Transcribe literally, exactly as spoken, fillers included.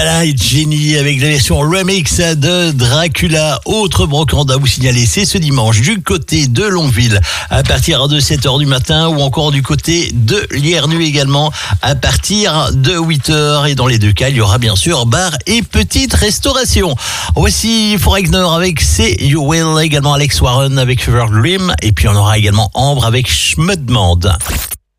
Voilà, et Jenny avec la version remix de Dracula. Autre brocante à vous signaler, c'est ce dimanche du côté de Longueville à partir de sept heures du matin ou encore du côté de Liernu également à partir de huit heures. Et dans les deux cas, il y aura bien sûr bar et petite restauration. Voici Foreigner avec C'est You Will, également Alex Warren avec Fever Dream et puis on aura également Ambre avec Schmudmande.